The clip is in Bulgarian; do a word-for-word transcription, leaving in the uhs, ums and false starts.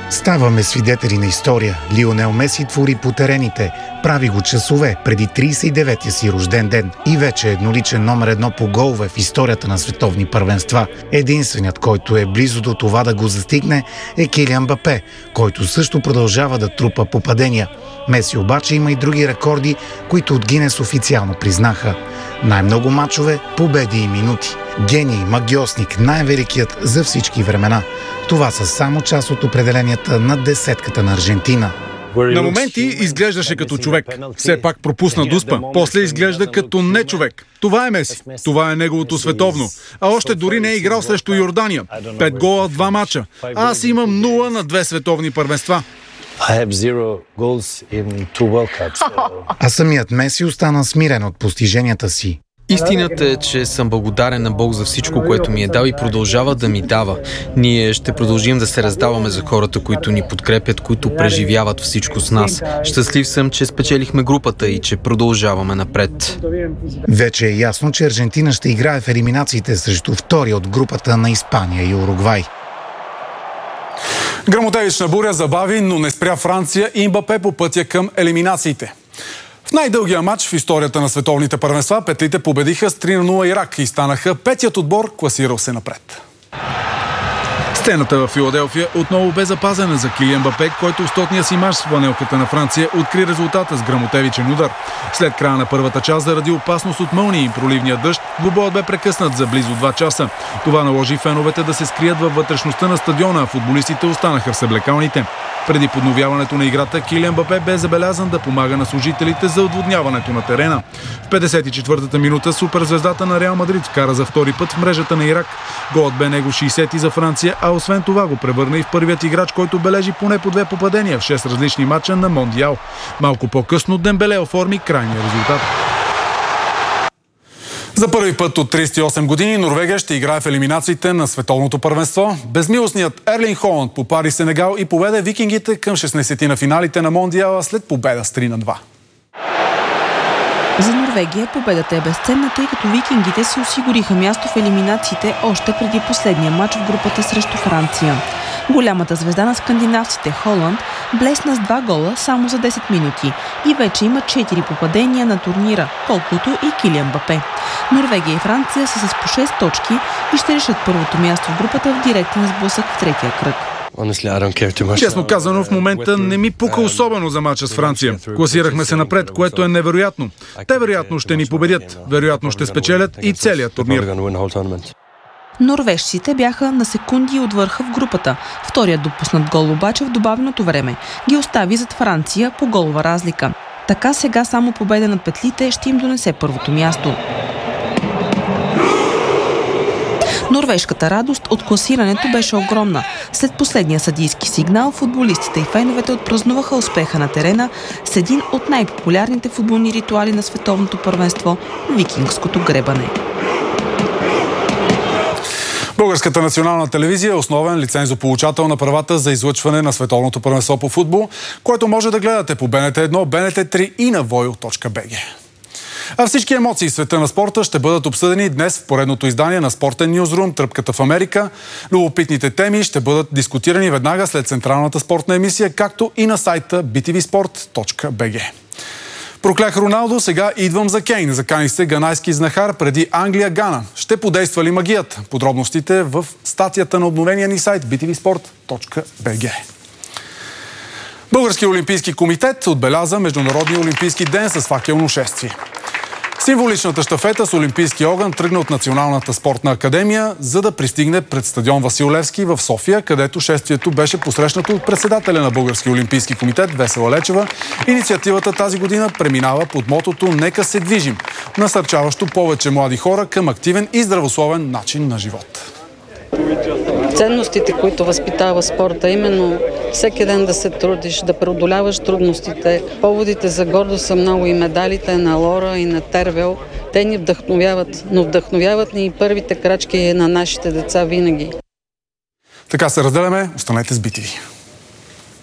Ставаме свидетели на история. Лионел Меси твори по терените. Прави го часове преди тридесет и деветия си рожден ден и вече е едноличен номер едно по голове в историята на световни първенства. Единственият, който е близо до това да го застигне, е Килиан Мбапе, който също продължава да трупа попадения. Меси обаче има и други рекорди, които от Гинес официално признаха. Най-много мачове, победи и минути. Гений, магиосник, най-великият за всички времена. Това са само част от определенията на десетката на Аржентина. На моменти изглеждаше като човек. Все пак пропусна дуспа. После изглежда като не човек. Това е Меси. Това е неговото световно. А още дори не е играл срещу Йордания. Пет гола, два мача. Аз имам нула на две световни първенства. А самият Меси остана смирен от постиженията си. Истината е, че съм благодарен на Бог за всичко, което ми е дал и продължава да ми дава. Ние ще продължим да се раздаваме за хората, които ни подкрепят, които преживяват всичко с нас. Щастлив съм, че спечелихме групата и че продължаваме напред. Вече е ясно, че Аржентина ще играе в елиминациите срещу втори от групата на Испания и Уругвай. Гръмотевична буря забави, но не спря Франция и Мбапе по пътя към елиминациите. В най-дългия матч в историята на световните първенства петлите победиха с три на нула Ирак и станаха петият отбор, класирал се напред. Сцената в Филаделфия отново бе запазена за Килиан Мбапе, който в стотния си мач с фланелката на Франция откри резултата с гръмотевичен удар. След края на първата част, заради опасност от мълнии и проливния дъжд, двубоят бе прекъснат за близо два часа. Това наложи феновете да се скрият във вътрешността на стадиона, а футболистите останаха в съблекалните. Преди подновяването на играта, Килиан Мбапе бе забелязан да помага на служителите за отводняването на терена. В петдесет и четвъртата минута суперзвездата на Реал Мадрид вкара за втори път в мрежата на Ирак. Голът бе него шейсети за Франция, а освен това го превърна и в първият играч, който бележи поне по две попадения в шест различни мача на Мондиал. Малко по-късно Дембеле оформи крайния резултат. За първи път от тридесет и осем години Норвегия ще играе в елиминациите на световното първенство. Безмилостният Ерлинг Холанд попари Сенегал и поведе викингите към шестнадесет на финалите на Мондиала след победа с три на два. За Норвегия победата е безценна, тъй като викингите си осигуриха място в елиминациите още преди последния матч в групата срещу Франция. Голямата звезда на скандинавците Холанд блесна с два гола само за десет минути и вече има четири попадения на турнира, колкото и Килиан Мбапе. Норвегия и Франция са с по шест точки и ще решат първото място в групата в директен сблъсък в третия кръг. Честно казано, в момента не ми пука особено за мача с Франция. Класирахме се напред, което е невероятно. Те вероятно ще ни победят, вероятно ще спечелят и целият турнир. Норвежците бяха на секунди от върха в групата. Вторият допуснат гол обаче в добавеното време ги остави зад Франция по голова разлика. Така сега само победа над петлите ще им донесе първото място. Норвежката радост от класирането беше огромна. След последния съдийски сигнал, футболистите и феновете отпразнуваха успеха на терена с един от най-популярните футболни ритуали на световното първенство – викингското гребане. Българската национална телевизия е основен лицензополучател на правата за излъчване на световното първенство по футбол, което може да гледате по Б Н Т едно, Б Н Т три и на войо точка бг. А всички емоции в света на спорта ще бъдат обсъдени днес в поредното издание на Спортен Нюзрум «Тръпката в Америка». Любопитните теми ще бъдат дискутирани веднага след централната спортна емисия, както и на сайта би ти ви спорт точка бг. Проклях Роналдо, сега идвам за Кейн. Закани се ганайски знахар преди Англия-Гана. Ще подейства ли магията? Подробностите в статията на обновения ни сайт би ти ви спорт точка бг. Българският олимпийски комитет отбеляза Международния олимпийски ден с факелно шествие. Символичната щафета с олимпийски огън тръгна от Националната спортна академия, за да пристигне пред стадион Васил Левски в София, където шествието беше посрещнато от председателя на Българския олимпийски комитет Весела Лечева. Инициативата тази година преминава под мотото «Нека се движим», насърчаващо повече млади хора към активен и здравословен начин на живот. Ценностите, които възпитава спорта, именно всеки ден да се трудиш, да преодоляваш трудностите. Поводите за гордост са много, и медалите на Лора и на Тервел. Те ни вдъхновяват, но вдъхновяват ни и първите крачки на нашите деца винаги. Така се разделяме. Останете с би ти ви.